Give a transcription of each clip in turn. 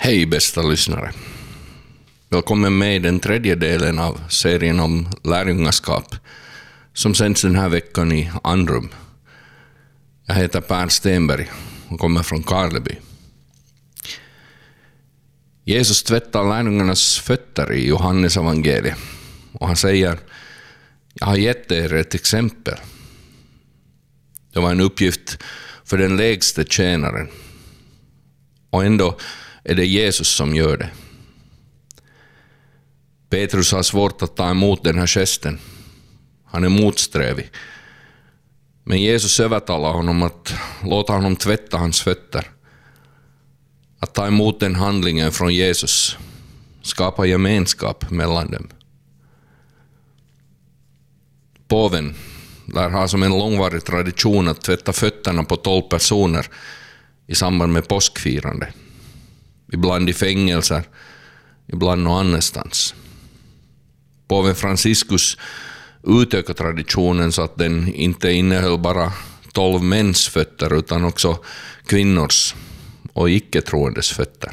Hej bästa lyssnare. Välkommen med i den tredje delen av serien om lärjungaskap som sänds den här veckan i Andrum. Jag heter Per Stenberg och kommer från Karleby. Jesus tvättar lärjungarnas fötter i Johannes evangeliet och han säger: jag har gett er ett exempel. Det var en uppgift för den lägste tjänaren. Och ändå är det Jesus som gör det. Petrus har svårt att ta emot den här gesten. Han är motsträvig. Men Jesus övertalar honom att låta honom tvätta hans fötter. Att ta emot den handlingen från Jesus skapar gemenskap mellan dem. Påven lär ha som en långvarig tradition att tvätta fötterna på 12 personer i samband med påskfirande. Ibland i fängelser, ibland någon annanstans. Påven Franciscus utökade traditionen så att den inte innehöll bara 12 mäns fötter utan också kvinnors och icke-troendes fötter.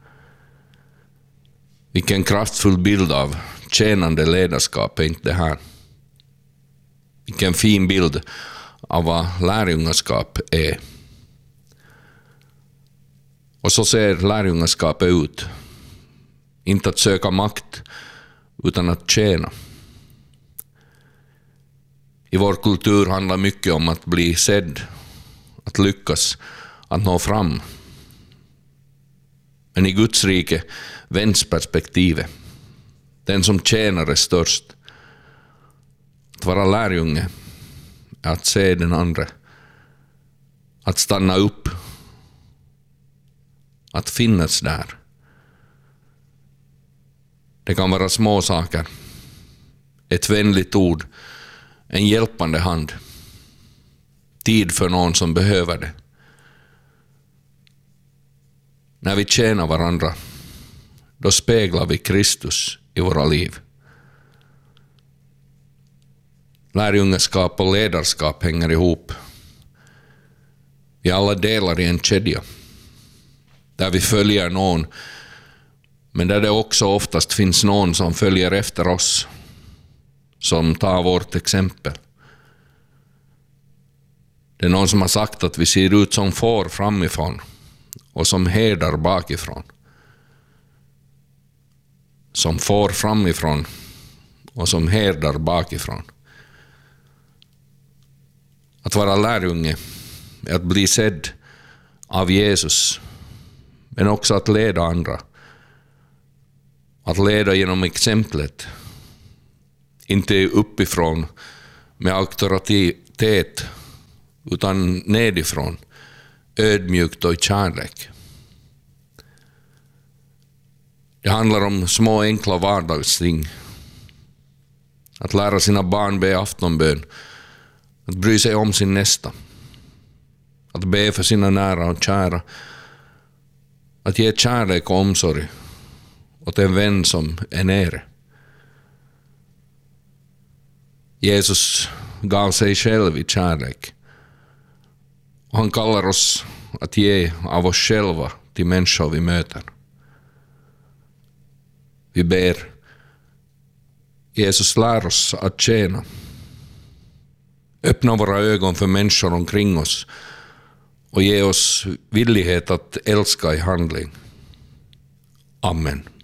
Vilken kraftfull bild av tjänande ledarskap är inte det här. Vilken fin bild av vad lärjungaskap är. Och så ser lärjungaskapet ut. Inte att söka makt, utan att tjäna. I vår kultur handlar mycket om att bli sedd, att lyckas, att nå fram. Men i Guds rike vänds perspektivet. Den som tjänar är störst. Att vara lärjunge är att se den andra. Att stanna upp. Att finnas där. Det kan vara små saker. Ett vänligt ord. En hjälpande hand. Tid för någon som behöver det. När vi tjänar varandra, då speglar vi Kristus i våra liv. Lärjungaskap och ledarskap hänger ihop. Vi alla delar i en kedja. Där vi följer någon, men där det också oftast finns någon som följer efter oss, som tar vårt exempel. Det är någon som har sagt att vi ser ut som får framifrån och som herdar bakifrån. Som får framifrån och som herdar bakifrån. Att vara lärjunge är att bli sedd av Jesus, men också att leda andra. Att leda genom exemplet. Inte uppifrån med auktoritet, utan nedifrån. Ödmjukt och i kärlek. Det handlar om små enkla vardagsting. Att lära sina barn be aftonbön. Att bry sig om sin nästa. Att be för sina nära och kära. Att ge kärlek och omsorg åt en vän som är nere. Jesus gav sig själv i kärlek. Och han kallar oss att ge av oss själva till människor vi möter. Vi ber. Jesus lär oss att tjäna. Öppna våra ögon för människor omkring oss och ge oss villighet att älska i handling. Amen.